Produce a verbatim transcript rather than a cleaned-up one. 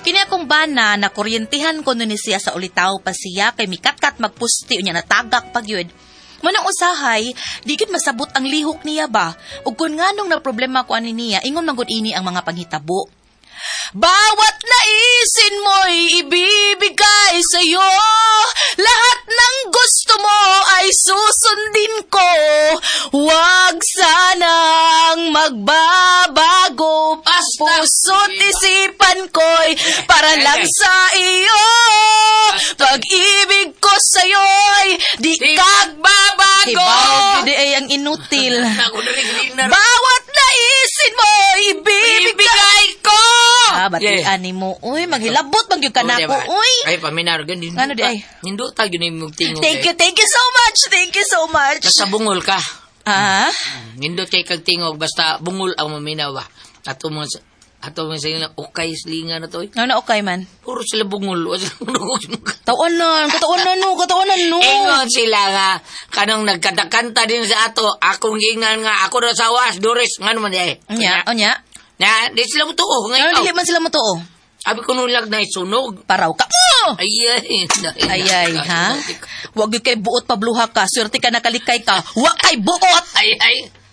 Kini akong bana na kuryentihan ko nun ni siya sa ulitaw pa siya kay mikatkat magpusti unya natagak pagyud. Manang usahay, di gid masabot ang lihok niya ba? Ug kun nganong na problema ko ani niya, ingon man gud ini ang mga panghitabo. Bawat naisin mo'y ibibigay sa'yo. Lahat ng gusto mo ay susundin ko. Huwag sanang magbabago. Puso't isipan ko'y para lang sa iyo. Pag-ibig ko sa'yo'y di kagbabago. Hibaw, hindi ay ang inutil. Bawat naisin mo'y ibibigay ko. Ah, batian ni mo. Uy, maghilabot bang yung kanako. Uy. Ay, paminaw. Ano di ay? Nindo tayo na yung tingog. Thank you, thank you so much. Thank you so much. Basta bungol ka. Ah? Nindo kay kag tingog. Basta bungol ang maminaw ba. Ato mo ato mo sa inyo, okay, slinga na to. Ano na okay man? Puro sila bungol. Tawanan, katawanan no, katawanan no. Ingon sila nga, kanong nagkanta din sa ato, akong ingan nga, ako na sa was, Doris, nga naman di ay. Onya, onya. Na, di sila mo tuo. Ano, dili man sila mo tuo? Abi ko nulag na isunog. Paraw ka. Oh! Ayay. Ayay, ha? Huwag kay buot pabluha ka. Swerte ka nakalikay ka. Huwag kay buot. Ayay.